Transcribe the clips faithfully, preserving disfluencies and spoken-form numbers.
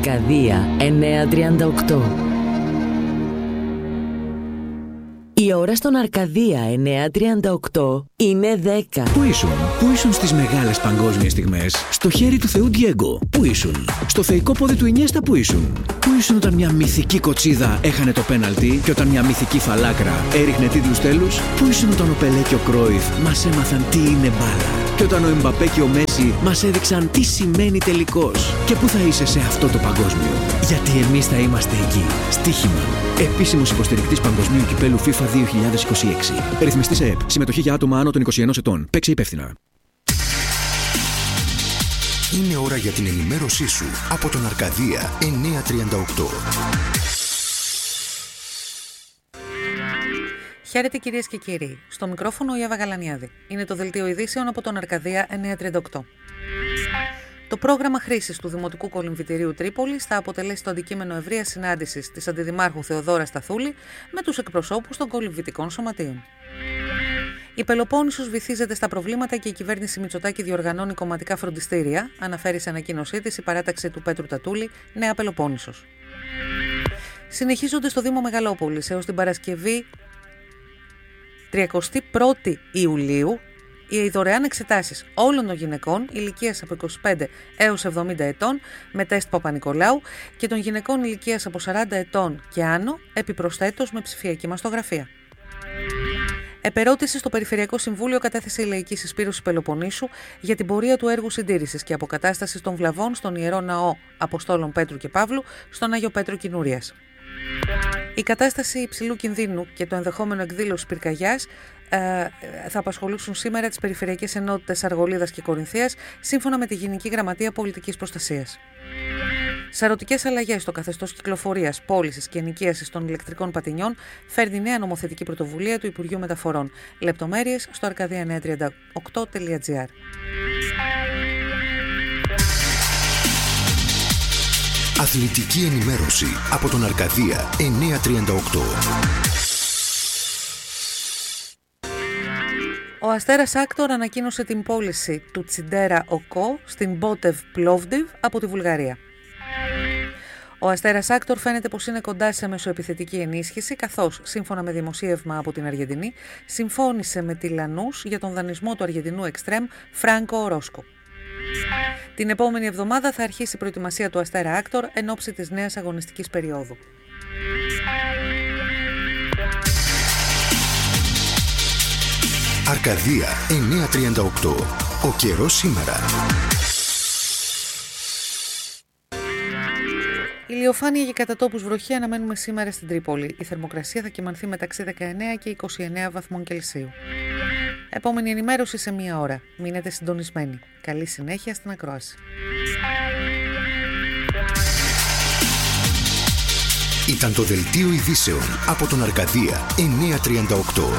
Αρκαδία εννιακόσια τριάντα οκτώ. Η ώρα στον Αρκαδία εννιακόσια τριάντα οκτώ είναι δέκα. Πού ήσουν, πού ήσουν στις μεγάλες παγκόσμιες στιγμές? Στο χέρι του Θεού Ντιέγκο, πού ήσουν? Στο θεϊκό πόδι του Ινιέστα, πού ήσουν? Πού ήσουν όταν μια μυθική κοτσίδα έχανε το πέναλτι και όταν μια μυθική φαλάκρα έριχνε τίτλους τέλους? Πού ήσουν όταν ο Πελέ και ο Κρόιφ μας έμαθαν τι είναι μπάλα? Και όταν ο Εμπαπέ και ο Μέση μας έδειξαν τι σημαίνει τελικός? Και πού θα είσαι σε αυτό το παγκόσμιο? Γιατί εμείς θα είμαστε εκεί. Στοίχημα. Επίσημος υποστηρικτής Παγκοσμίου Κυπέλου FIFA δύο χιλιάδες είκοσι έξι. Ρυθμιστής ΕΕΠ. Συμμετοχή για άτομα άνω των είκοσι ενός ετών. Παίξε υπεύθυνα. Είναι ώρα για την ενημέρωσή σου από τον Αρκαδία εννιακόσια τριάντα οκτώ. Χαίρετε κυρίες και κύριοι. Στο μικρόφωνο η Εύα Γαλανιάδη. Είναι το δελτίο ειδήσεων από τον Αρκαδία εννιακόσια τριάντα οκτώ. Το πρόγραμμα χρήσης του Δημοτικού Κολυμβητηρίου Τρίπολης θα αποτελέσει το αντικείμενο ευρείας συνάντησης της Αντιδημάρχου Θεοδόρα Σταθούλη με τους εκπροσώπους των κολυμβητικών σωματείων. Η Πελοπόννησος βυθίζεται στα προβλήματα και η κυβέρνηση Μητσοτάκη διοργανώνει κομματικά φροντιστήρια, αναφέρει σε ανακοίνωσή της η παράταξη του Πέτρου Τατούλη, Νέα Πελοπόννησος. Συνεχίζονται στο Δήμο Μεγαλόπολης έως την Παρασκευή τριαντά πρώτη Ιουλίου οι δωρεάν εξετάσεις όλων των γυναικών ηλικίας από είκοσι πέντε έως εβδομήντα ετών με τεστ Παπα-Νικολάου και των γυναικών ηλικίας από σαράντα ετών και άνω επιπροσθέτως με ψηφιακή μαστογραφία. Επερώτηση στο Περιφερειακό Συμβούλιο κατέθεσε η Λαϊκή Συσπήρωση Πελοποννήσου για την πορεία του έργου συντήρησης και αποκατάστασης των βλαβών στον Ιερό Ναό Αποστόλων Πέτρου και Παύλου στον Άγιο Πέτρο Κινούρειας. Η κατάσταση υψηλού κινδύνου και το ενδεχόμενο εκδήλωση πυρκαγιάς ε, θα απασχολήσουν σήμερα τις Περιφερειακές Ενότητες Αργολίδας και Κορινθίας, σύμφωνα με τη Γενική Γραμματεία Πολιτικής Προστασίας. Σαρωτικές αλλαγές στο καθεστώς κυκλοφορίας, πώλησης και ενοικίασης των ηλεκτρικών πατινιών φέρνει νέα νομοθετική πρωτοβουλία του Υπουργείου Μεταφορών. Λεπτομέρειες στο αρκαδία εννιακόσια τριάντα οκτώ τελεία τζι άρ. Αθλητική ενημέρωση από τον Αρκαδία εννιακόσια τριάντα οκτώ. Ο Αστέρας Άκτορ ανακοίνωσε την πώληση του Τσιντέρα Οκό στην Μπότεβ Πλόβντιβ από τη Βουλγαρία. Ο Αστέρας Άκτορ φαίνεται πως είναι κοντά σε μεσοεπιθετική ενίσχυση, καθώς, σύμφωνα με δημοσίευμα από την Αργεντινή, συμφώνησε με τη Λανούς για τον δανεισμό του Αργεντινού εξτρέμ Φράνκο Ορόσκο. Την επόμενη εβδομάδα θα αρχίσει η προετοιμασία του Αστέρα Άκτορ εν ώψη της νέας αγωνιστικής περίοδου. Αρκαδία εννιακόσια τριάντα οκτώ. Ο καιρός σήμερα. Ηλιοφάνεια και κατά τόπους βροχή αναμένουμε σήμερα στην Τρίπολη. Η θερμοκρασία θα κυμανθεί μεταξύ δεκαεννέα και είκοσι εννέα βαθμών Κελσίου. Επόμενη ενημέρωση σε μία ώρα. Μείνετε συντονισμένοι. Καλή συνέχεια στην ακρόαση. Ήταν το δελτίο ειδήσεων από τον Αρκαδία εννιακόσια τριάντα οκτώ.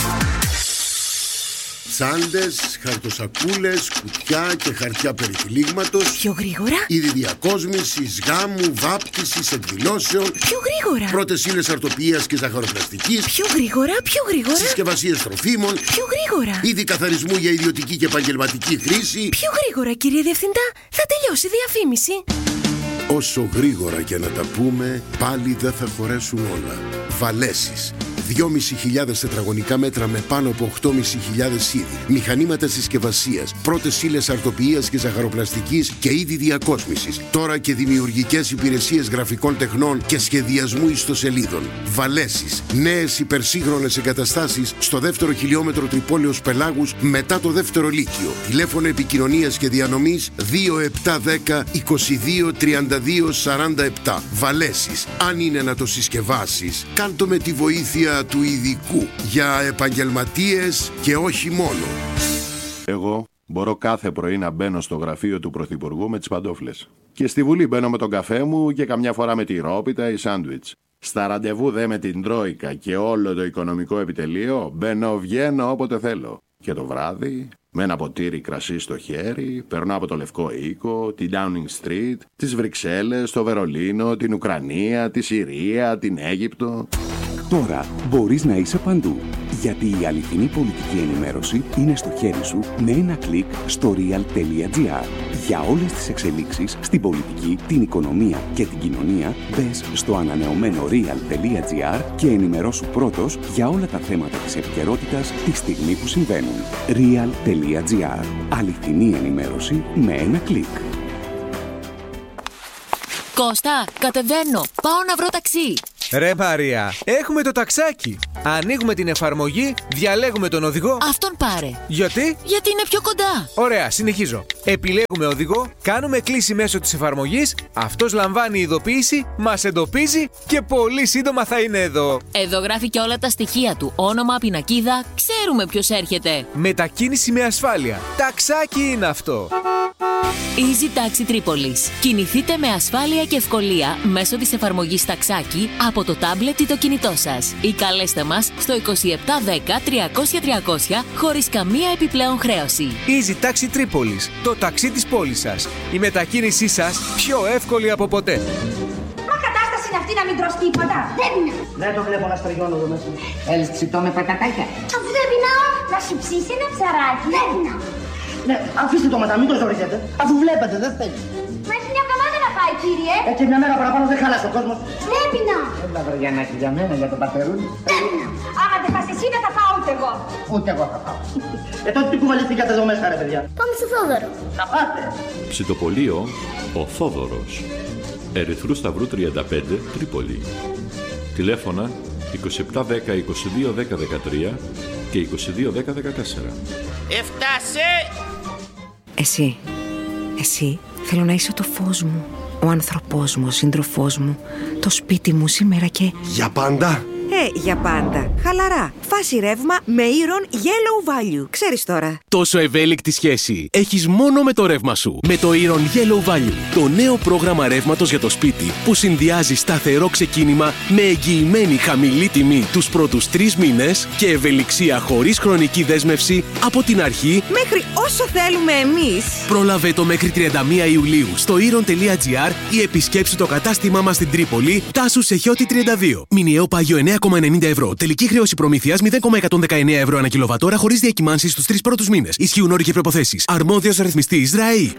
Τσάντες, χαρτοσακούλες, κουτιά και χαρτιά περιτυλίγματος. Πιο γρήγορα. Είδη διακόσμησης, γάμου, βάπτισης, εκδηλώσεων. Πιο γρήγορα. Πρώτες ύλες αρτοποιίας και ζαχαροπλαστικής. Πιο γρήγορα, πιο γρήγορα. Συσκευασίες τροφίμων. Πιο γρήγορα. Είδη καθαρισμού για ιδιωτική και επαγγελματική χρήση. Πιο γρήγορα, κύριε Διευθυντά. Θα τελειώσει η διαφήμιση. Όσο γρήγορα και να τα πούμε, πάλι δεν θα χωρέσουν όλα. Βαλέσεις. δυόμισι χιλιάδες τετραγωνικά μέτρα με πάνω από οκτώ χιλιάδες πεντακόσια είδη. Μηχανήματα συσκευασίας, πρώτες ύλες αρτοποιίας και ζαχαροπλαστικής και είδη διακόσμησης. Τώρα και δημιουργικές υπηρεσίες γραφικών τεχνών και σχεδιασμού ιστοσελίδων. Βαλέσεις. Νέες υπερσύγχρονες εγκαταστάσεις στο δεύτερο χιλιόμετρο Τρυπόλεως Πελάγους μετά το δεύτερο λύκειο. Τηλέφωνο επικοινωνίας και διανομής δύο επτά δέκα είκοσι δύο τριάντα δύο σαράντα επτά. Βαλέσεις. Αν είναι να το συσκευάσεις, κάντο με τη βοήθεια του ειδικού για επαγγελματίες και όχι μόνο. Εγώ μπορώ κάθε πρωί να μπαίνω στο γραφείο του Πρωθυπουργού με τις παντόφλες. Και στη Βουλή μπαίνω με τον καφέ μου και καμιά φορά με τη ρόπιτα ή σάντουιτς. Στα ραντεβού δε με την Τρόικα και όλο το οικονομικό επιτελείο μπαίνω βγαίνω όποτε θέλω. Και το βράδυ με ένα ποτήρι κρασί στο χέρι περνώ από το Λευκό Οίκο, την Downing Street, τις Βρυξέλλες, το Βερολίνο, την Ουκρανία, τη Συρία, την Αίγυπτο. Τώρα μπορείς να είσαι παντού, Γιατί η αληθινή πολιτική ενημέρωση είναι στο χέρι σου με ένα κλικ στο real τελεία gr. Για όλες τις εξελίξεις στην πολιτική, την οικονομία και την κοινωνία, μπες στο ανανεωμένο real τελεία gr και ενημερώσου πρώτος για όλα τα θέματα της επικαιρότητας τη στιγμή που συμβαίνουν. real τελεία gr. Αληθινή ενημέρωση με ένα κλικ. Κώστα, κατεβαίνω. Πάω να βρω ταξί. Ρε Μαρία, έχουμε το ταξάκι. Ανοίγουμε την εφαρμογή, διαλέγουμε τον οδηγό. Αυτόν πάρε. Γιατί? Γιατί είναι πιο κοντά. Ωραία, συνεχίζω. Επιλέγουμε οδηγό, κάνουμε κλίση μέσω της εφαρμογής, αυτός λαμβάνει ειδοποίηση, μας εντοπίζει και πολύ σύντομα θα είναι εδώ. Εδώ γράφει και όλα τα στοιχεία του. Όνομα, πινακίδα, ξέρουμε ποιος έρχεται. Μετακίνηση με ασφάλεια. Ταξάκι είναι αυτό. Easy Taxi Tripolis. Κινηθείτε με ασφάλεια και ευκολία μέσω της εφαρμογής Ταξάκι από το τάμπλετ ή το κινητό σας. Ή καλέστε μας στο είκοσι επτά δέκα τριακόσια τριακόσια χωρίς καμία επιπλέον χρέωση. Easy Taxi Tripolis. Το ταξί της πόλης σας. Η μετακίνησή σας πιο εύκολη από ποτέ. Μα κατάσταση είναι αυτή να μην τρως τίποτα. Δεν είναι. Δεν το βλέπω να στριγώνω εδώ μέσα. Θέλεις ψητό με πατατάκια? Αφού δεν πεινάω, να σου ψήσει ένα ψαράκι. Δεν πεινάω. Ναι, αφήστε το μετά, μην το ζοριζέτε. Αφού βλέπετε, δεν θέλει. Μα έχει μια εβδομάδα να πάει, κύριε. Έτσι μια μέρα παραπάνω δεν χαλάσει ο κόσμος. Δεν πεινάω. Έλα βαριανάκι για μένα, για τον πατερούλι. Δεν πεινάω. Άμα δεν πας εσύ, δεν θα πάω ούτε εγώ. Ούτε εγώ θα πάω. Ε, τότε τι κουβαληθήκατε εδώ μέσα, ρε παιδιά? Πάμε στο Θόδωρο. Να πάτε. Ψητοπολείο ο Θόδωρος. Ερυθρού Σταυρού τριάντα πέντε, Τρίπολη. Τηλέφωνα είκοσι επτά δέκα είκοσι δύο δέκα δεκατρία και είκοσι δύο δέκα δεκατέσσερα. Έφτασε! Εσύ, εσύ θέλω να είσαι το φως μου, ο άνθρωπός μου, ο σύντροφός μου, το σπίτι μου σήμερα και... Για πάντα! Ε, για πάντα. Χαλαρά. Φάση ρεύμα με Iron Yellow Value. Ξέρεις τώρα. Τόσο ευέλικτη σχέση έχεις μόνο με το ρεύμα σου. Με το Iron Yellow Value. Το νέο πρόγραμμα ρεύματος για το σπίτι που συνδυάζει σταθερό ξεκίνημα με εγγυημένη χαμηλή τιμή τους πρώτους τρεις μήνες και ευελιξία χωρίς χρονική δέσμευση από την αρχή μέχρι όσο θέλουμε εμείς. Πρόλαβε το μέχρι τριάντα μία Ιουλίου στο iron τελεία gr ή επισκέψου το κατάστημά μας στην Τρίπολη, Τάσου Σεχιώτη τριάντα δύο. Μηνιαίο πάγιο εννέα κόμμα ενενήντα ευρώ. Τελική χρέωση προμήθειας μηδέν κόμμα εκατόν δεκαεννέα ευρώ ανά κιλοβατόρα χωρίς διακυμάνσεις στους τρεις πρώτους μήνες. Ισχύουν όροι και προϋποθέσεις. Αρμόδιος ρυθμιστής ΡΑΗ.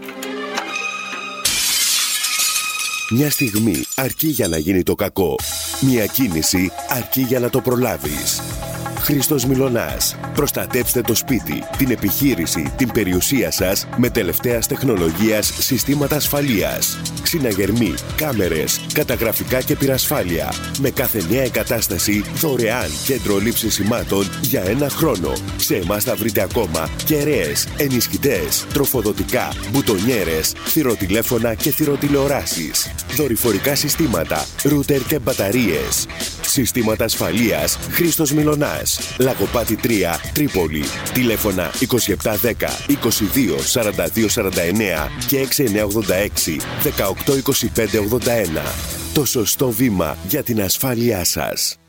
Μια στιγμή αρκεί για να γίνει το κακό. Μια κίνηση αρκεί για να το προλάβεις. Χρήστος Μιλωνάς. Προστατέψτε το σπίτι, την επιχείρηση, την περιουσία σας με τελευταίας τεχνολογίας συστήματα ασφαλείας. Ξυναγερμοί, κάμερες, καταγραφικά και πυρασφάλεια. Με κάθε νέα εγκατάσταση δωρεάν κέντρο λήψης σημάτων για ένα χρόνο. Σε εμάς θα βρείτε ακόμα κεραίες, ενισχυτές, τροφοδοτικά, μπουτονιέρες, θηροτηλέφωνα και θηροτηλεοράσεις. Δορυφορικά συστήματα, ρούτερ και μπαταρίες. Συστήματα ασφαλείας Χρήστος Μιλωνάς. Λαγοπάτη τρία, Τρίπολη. Τηλέφωνα είκοσι επτά δέκα είκοσι δύο σαράντα δύο σαράντα εννέα και έξι εννέα ογδόντα έξι δεκαοκτώ είκοσι πέντε ογδόντα ένα. Το σωστό βήμα για την ασφάλειά σας.